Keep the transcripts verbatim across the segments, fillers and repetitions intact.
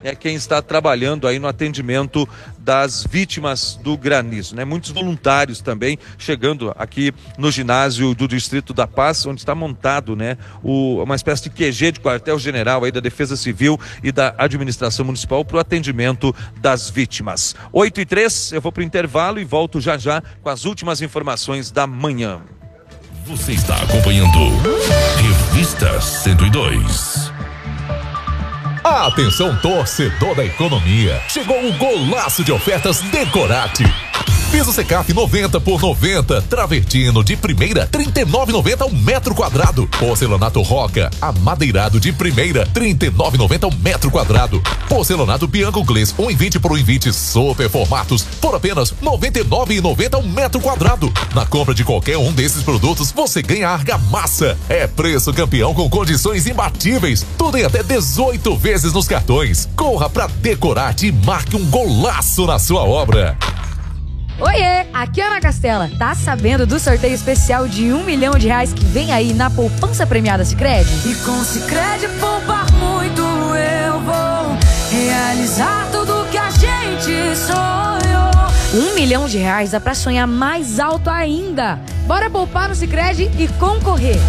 é quem está trabalhando aí no atendimento das vítimas do granizo, né? Muitos voluntários também chegando aqui no ginásio do Distrito da Paz, onde está montado, né, o, uma espécie de Q G de quartel-general aí da Defesa Civil e da Administração Municipal para o atendimento das vítimas. oito e três, eu vou para o intervalo e volto já já com as últimas informações da manhã. Você está acompanhando Revista cento e dois. Atenção, torcedor da economia. Chegou um golaço de ofertas Decorate. Piso Secaf noventa por noventa, travertino de primeira trinta e nove reais e noventa centavos ao metro quadrado. Porcelanato Roca amadeirado de primeira trinta e nove reais e noventa centavos ao metro quadrado. Porcelanato Bianco Glass um e vinte por um e vinte super formatos por apenas noventa e nove reais e noventa centavos ao metro quadrado. Na compra de qualquer um desses produtos você ganha argamassa. É preço campeão com condições imbatíveis. Tudo em até dezoito vezes nos cartões. Corra pra Decorate e marque um golaço na sua obra. Oiê, aqui é Ana Castela. Tá sabendo do sorteio especial de um milhão de reais que vem aí na poupança premiada Sicredi? E com Sicredi poupar muito eu vou realizar tudo que a gente sonhou. Um milhão de reais dá pra sonhar mais alto ainda. Bora poupar no Sicredi e concorrer.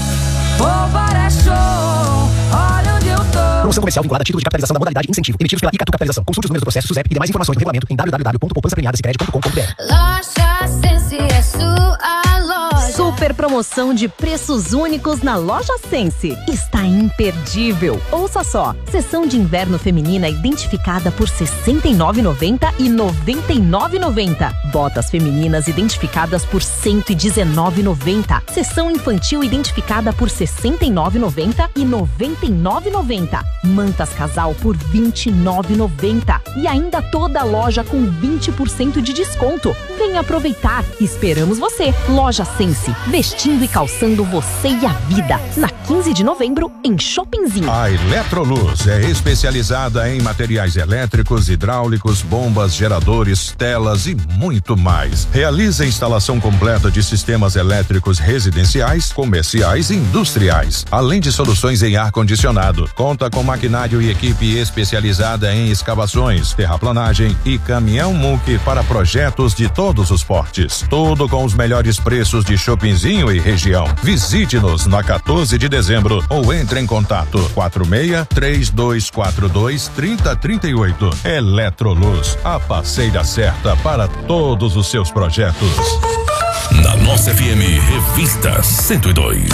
Poupar é show, olha onde eu tô. Promoção comercial vinculada a título de capitalização da modalidade incentivo, emitidos pela Icatu Capitalização. Consulte os números do processo, SUSEP e demais informações no regulamento em w w w ponto poupança premiada sicredi ponto com ponto b r. Loja Sense é sua loja. Super promoção de preços únicos na Loja Sense. Está imperdível. Ouça só. Seção de inverno feminina identificada por sessenta e nove reais e noventa centavos e noventa e nove reais e noventa centavos. Botas femininas identificadas por cento e dezenove reais e noventa centavos. Seção infantil identificada por sessenta e nove reais e noventa centavos e noventa e nove reais e noventa centavos. Mantas casal por vinte e nove reais e noventa centavos. E ainda toda a loja com vinte por cento de desconto. Venha aproveitar. Esperamos você. Loja Sense, vestindo e calçando você e a vida. Na quinze de novembro, em Shoppingzinho. A Eletroluz é especializada em materiais elétricos, hidráulicos, bombas, geradores, telas e muito mais. Realiza a instalação completa de sistemas elétricos residenciais, comerciais e industriais, além de soluções em ar-condicionado. Conta com maquinário e equipe especializada em escavações, terraplanagem e caminhão muque para projetos de todos os portes. Tudo com os melhores preços de Shoppingzinho e região. Visite-nos na quatorze de dezembro ou entre em contato quatro seis, três dois quatro dois, três zero três oito. Eletroluz, a parceira certa para todos os seus projetos. Na nossa F M, Revista cento e dois.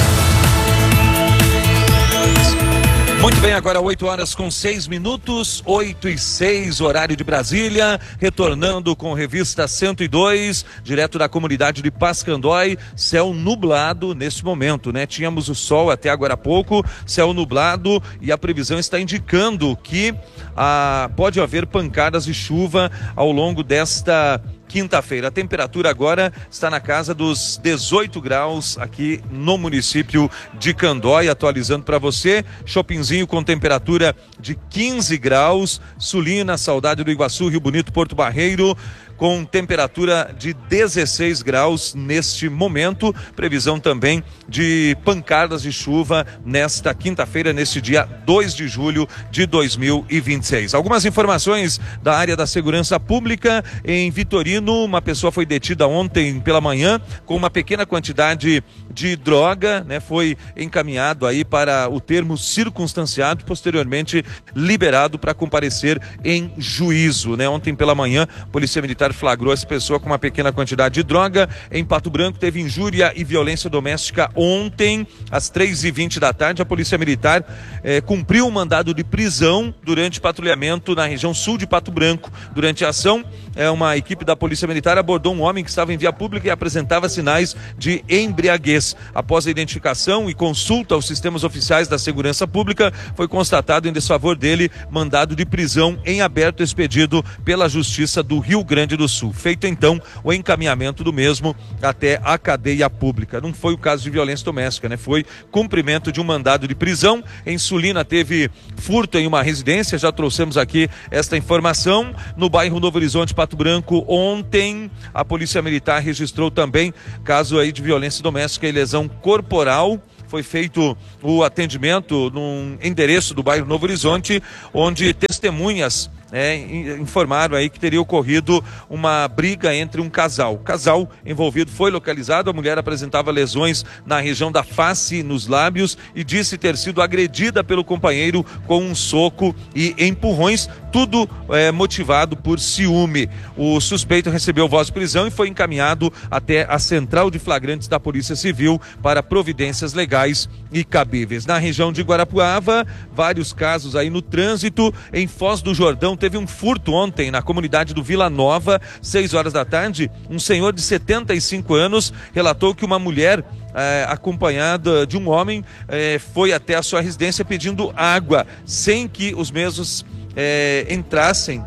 Muito bem, agora oito horas com seis minutos, oito e seis, horário de Brasília, retornando com Revista cento e dois, direto da comunidade de Pascandói, céu nublado neste momento, né? Tínhamos o sol até agora há pouco, céu nublado, e a previsão está indicando que ah, pode haver pancadas de chuva ao longo desta quinta-feira. A temperatura agora está na casa dos dezoito graus aqui no município de Candói, atualizando para você. Shoppingzinho com temperatura de quinze graus, Sulina, Saudade do Iguaçu, Rio Bonito, Porto Barreiro, com temperatura de dezesseis graus neste momento. Previsão também de pancadas de chuva nesta quinta-feira, neste dia dois de julho de dois mil e vinte e seis. Algumas informações da área da segurança pública. Em Vitorino, uma pessoa foi detida ontem pela manhã com uma pequena quantidade de droga, né? Foi encaminhado aí para o termo circunstanciado, posteriormente liberado para comparecer em juízo, né? Ontem pela manhã, a Polícia Militar flagrou essa pessoa com uma pequena quantidade de droga. Em Pato Branco teve injúria e violência doméstica ontem, às três e vinte da tarde. A Polícia Militar eh, cumpriu um mandado de prisão durante patrulhamento na região sul de Pato Branco. Durante a ação, eh, uma equipe da Polícia Militar abordou um homem que estava em via pública e apresentava sinais de embriaguez. Após a identificação e consulta aos sistemas oficiais da segurança pública, foi constatado em desfavor dele mandado de prisão em aberto expedido pela Justiça do Rio Grande do Sul. Feito então o encaminhamento do mesmo até a cadeia pública. Não foi o caso de violência doméstica, né? Foi cumprimento de um mandado de prisão. Em Sulina teve furto em uma residência, já trouxemos aqui esta informação. No bairro Novo Horizonte, Pato Branco, ontem a Polícia Militar registrou também caso aí de violência doméstica e lesão corporal. foi feito o atendimento num endereço do bairro Novo Horizonte, onde testemunhas É, informaram aí que teria ocorrido uma briga entre um casal. O casal envolvido foi localizado, a mulher apresentava lesões na região da face e nos lábios e disse ter sido agredida pelo companheiro com um soco e empurrões, tudo é, motivado por ciúme. O suspeito recebeu voz de prisão e foi encaminhado até a central de flagrantes da Polícia Civil para providências legais e cabíveis. Na região de Guarapuava, vários casos aí no trânsito. Em Foz do Jordão teve um furto ontem na comunidade do Vila Nova, seis horas da tarde. Um senhor de setenta e cinco anos relatou que uma mulher eh, acompanhada de um homem eh, foi até a sua residência pedindo água, sem que os mesmos eh, entrassem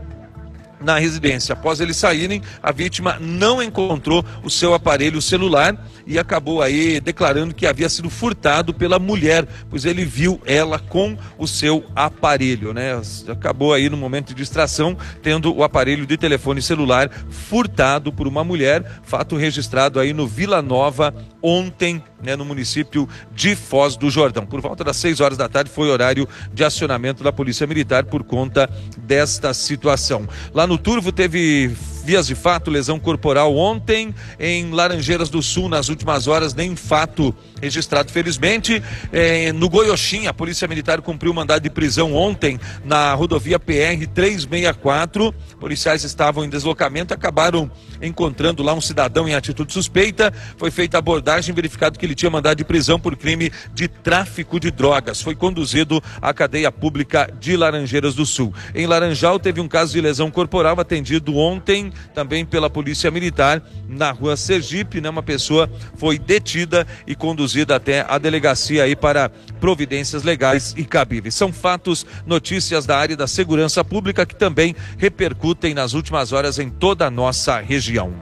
na residência. Após eles saírem, a vítima não encontrou o seu aparelho celular e acabou aí declarando que havia sido furtado pela mulher, pois ele viu ela com o seu aparelho, né? Acabou aí no momento de distração tendo o aparelho de telefone celular furtado por uma mulher, fato registrado aí no Vila Nova ontem, né, no município de Foz do Jordão. Por volta das seis horas da tarde foi horário de acionamento da Polícia Militar por conta desta situação. Lá no Turvo teve vias de fato, lesão corporal ontem. Em Laranjeiras do Sul, nas últimas horas, nenhum fato registrado, felizmente. É, no Goioxim, a Polícia Militar cumpriu mandado de prisão ontem na rodovia P R trezentos e sessenta e quatro. Policiais estavam em deslocamento, acabaram encontrando lá um cidadão em atitude suspeita. Foi feita a abordagem, verificado que ele tinha mandado de prisão por crime de tráfico de drogas. Foi conduzido à cadeia pública de Laranjeiras do Sul. Em Laranjal teve um caso de lesão corporal atendido ontem também pela Polícia Militar na rua Sergipe, né? Uma pessoa foi detida e conduzida até a delegacia aí para providências legais e cabíveis. São fatos, notícias da área da segurança pública que também repercutem nas últimas horas em toda a nossa região.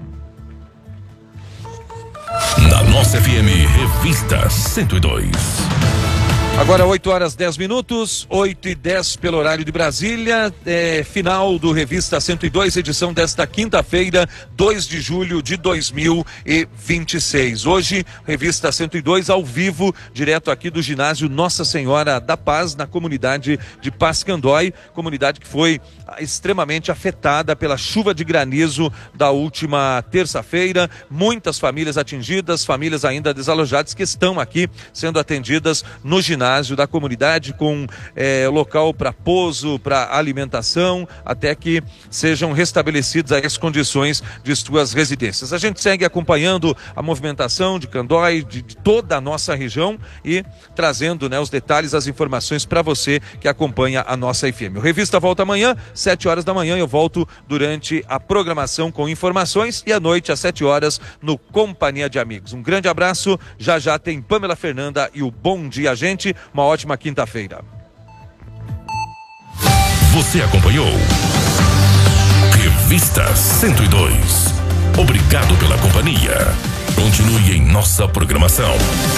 Na nossa F M, Revista cento e dois. Agora oito horas dez minutos, oito e dez pelo horário de Brasília, é, final do Revista cento e dois, edição desta quinta-feira, dois de julho de dois mil e vinte e seis. Hoje, Revista cento e dois ao vivo, direto aqui do ginásio Nossa Senhora da Paz, na comunidade de Pascandói, comunidade que foi extremamente afetada pela chuva de granizo da última terça-feira. Muitas famílias atingidas, famílias ainda desalojadas que estão aqui sendo atendidas no ginásio da comunidade, com é, local para pouso, para alimentação, até que sejam restabelecidas as condições de suas residências. A gente segue acompanhando a movimentação de Candói, de, de toda a nossa região e trazendo, né, os detalhes, as informações para você que acompanha a nossa F M. O Revista volta amanhã, sete horas da manhã, eu volto durante a programação com informações e à noite às sete horas no Companhia de Amigos. Um grande abraço, já já tem Pamela Fernanda e o Bom Dia Gente. Uma ótima quinta-feira. Você acompanhou Revista cento e dois. Obrigado pela companhia. Continue em nossa programação.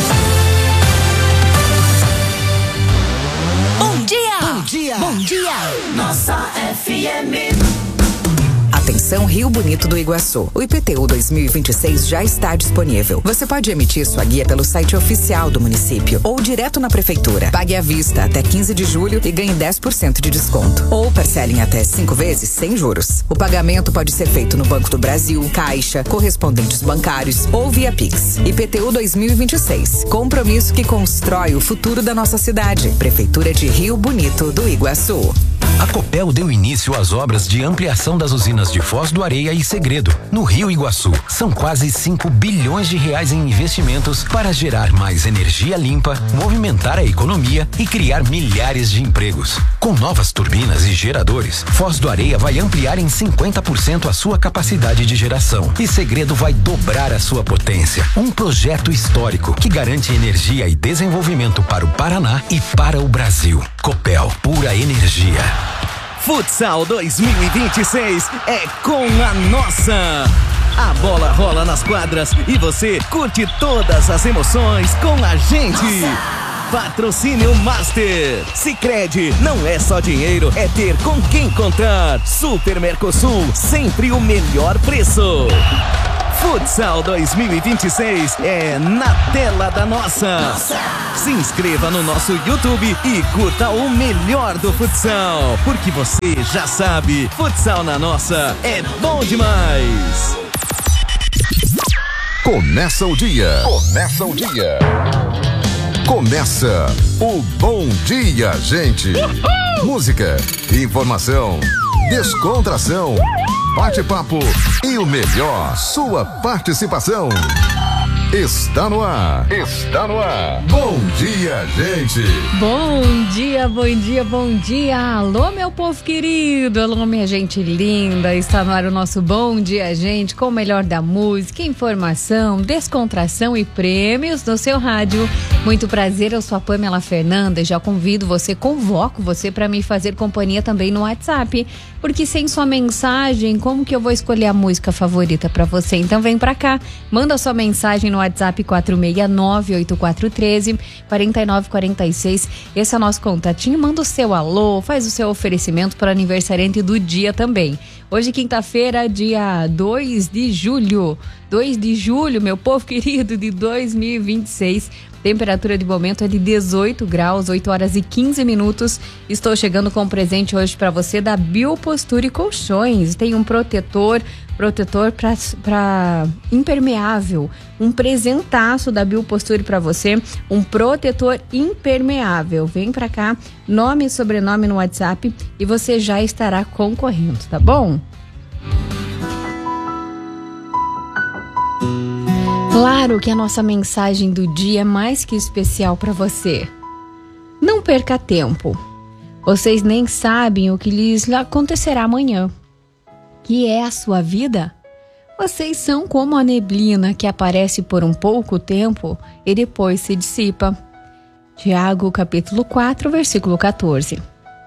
Bom dia! Bom dia! Bom dia! Nossa F M. Atenção Rio Bonito do Iguaçu. O I P T U dois mil e vinte e seis já está disponível. Você pode emitir sua guia pelo site oficial do município ou direto na prefeitura. Pague à vista até quinze de julho e ganhe dez por cento de desconto. Ou parcele em até cinco vezes sem juros. O pagamento pode ser feito no Banco do Brasil, Caixa, correspondentes bancários ou via Pix. I P T U dois mil e vinte e seis. Compromisso que constrói o futuro da nossa cidade. Prefeitura de Rio Bonito do Iguaçu. A Copel deu início às obras de ampliação das usinas de Foz do Areia e Segredo, no Rio Iguaçu. São quase cinco bilhões de reais em investimentos para gerar mais energia limpa, movimentar a economia e criar milhares de empregos. Com novas turbinas e geradores, Foz do Areia vai ampliar em cinquenta por cento a sua capacidade de geração e Segredo vai dobrar a sua potência. Um projeto histórico que garante energia e desenvolvimento para o Paraná e para o Brasil. Copel, pura energia. Futsal dois mil e vinte e seis é com a nossa. A bola rola nas quadras e você curte todas as emoções com a gente. Nossa. Patrocínio Master. Sicredi, não é só dinheiro, é ter com quem contar. Super Mercosul, sempre o melhor preço. Futsal dois mil e vinte e seis é na tela da Nossa. Nossa. Se inscreva no nosso YouTube e curta o melhor do futsal, porque você já sabe, futsal na Nossa é bom demais. Começa o dia. Começa o dia. Começa o Bom Dia, gente. Uhul. Música, informação, descontração, bate-papo e o melhor, sua participação. Está no ar. Está no ar. Bom dia, gente. Bom dia, bom dia, bom dia. Alô, meu povo querido. Alô, minha gente linda. Está no ar o nosso Bom Dia, gente, com o melhor da música, informação, descontração e prêmios no seu rádio. Muito prazer, eu sou a Pamela Fernanda e já convido você, convoco você para me fazer companhia também no WhatsApp, porque sem sua mensagem, como que eu vou escolher a música favorita para você? Então vem pra cá, manda sua mensagem no WhatsApp quatro seis nove, oito quatro um três, quatro nove quatro seis. Esse é o nosso contatinho. Manda o seu alô, faz o seu oferecimento para o aniversariante do dia também. Hoje, quinta-feira, dia dois de julho. dois de julho, meu povo querido, de dois mil e vinte e seis. Temperatura de momento é de dezoito graus, oito horas e quinze minutos. Estou chegando com um presente hoje para você da Bioposture Colchões. Tem um protetor, protetor para impermeável. Um presentaço da Bioposture para você. Um protetor impermeável. Vem para cá, nome e sobrenome no WhatsApp e você já estará concorrendo, tá bom? Claro que a nossa mensagem do dia é mais que especial para você. Não perca tempo. Vocês nem sabem o que lhes acontecerá amanhã. Que é a sua vida? Vocês são como a neblina que aparece por um pouco tempo e depois se dissipa. Tiago, capítulo quatro, versículo quatorze.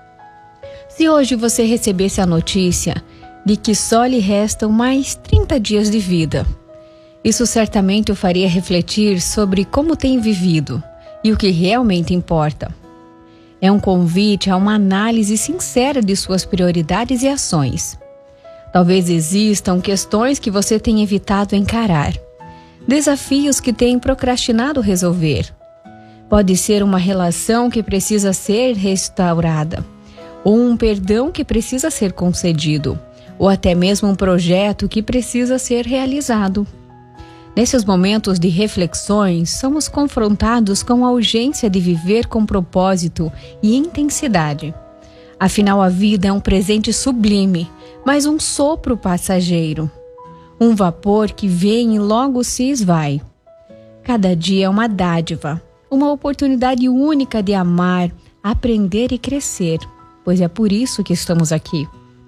Se hoje você recebesse a notícia de que só lhe restam mais trinta dias de vida, isso certamente o faria refletir sobre como tem vivido e o que realmente importa. É um convite a uma análise sincera de suas prioridades e ações. Talvez existam questões que você tenha evitado encarar, desafios que tem procrastinado resolver. Pode ser uma relação que precisa ser restaurada, ou um perdão que precisa ser concedido, ou até mesmo um projeto que precisa ser realizado. Nesses momentos de reflexões, somos confrontados com a urgência de viver com propósito e intensidade. Afinal, a vida é um presente sublime, mas um sopro passageiro. Um vapor que vem e logo se esvai. Cada dia é uma dádiva, uma oportunidade única de amar, aprender e crescer, pois é por isso que estamos aqui.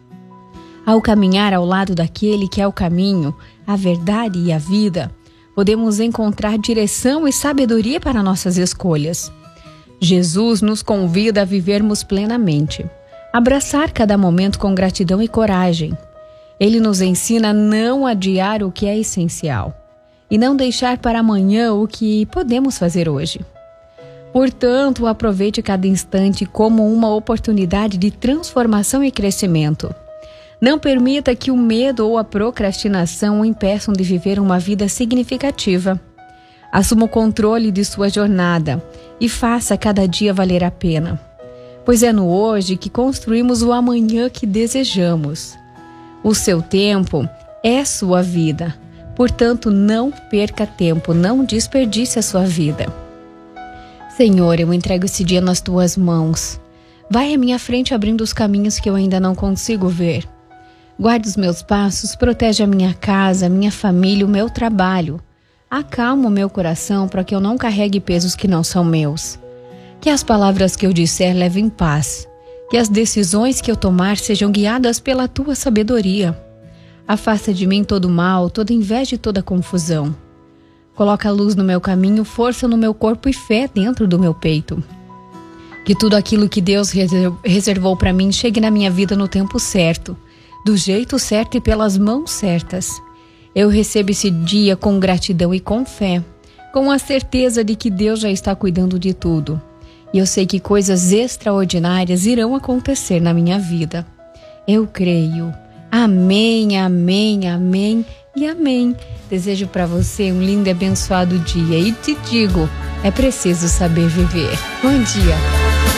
Ao caminhar ao lado daquele que é o caminho, a verdade e a vida, podemos encontrar direção e sabedoria para nossas escolhas. Jesus nos convida a vivermos plenamente, abraçar cada momento com gratidão e coragem. Ele nos ensina a não adiar o que é essencial e não deixar para amanhã o que podemos fazer hoje. Portanto, aproveite cada instante como uma oportunidade de transformação e crescimento. Não permita que o medo ou a procrastinação o impeçam de viver uma vida significativa. Assuma o controle de sua jornada e faça cada dia valer a pena, pois é no hoje que construímos o amanhã que desejamos. O seu tempo é sua vida, portanto não perca tempo, não desperdice a sua vida. Senhor, eu entrego esse dia nas tuas mãos. Vai à minha frente abrindo os caminhos que eu ainda não consigo ver. Guarde os meus passos, protege a minha casa, a minha família, o meu trabalho. Acalma o meu coração para que eu não carregue pesos que não são meus. Que as palavras que eu disser levem paz. Que as decisões que eu tomar sejam guiadas pela tua sabedoria. Afasta de mim todo mal, toda inveja e toda confusão. Coloca luz no meu caminho, força no meu corpo e fé dentro do meu peito. Que tudo aquilo que Deus reservou para mim chegue na minha vida no tempo certo, do jeito certo e pelas mãos certas. Eu recebo esse dia com gratidão e com fé, com a certeza de que Deus já está cuidando de tudo. E eu sei que coisas extraordinárias irão acontecer na minha vida. Eu creio. Amém, amém, amém e amém. Desejo para você um lindo e abençoado dia e te digo, é preciso saber viver. Bom dia.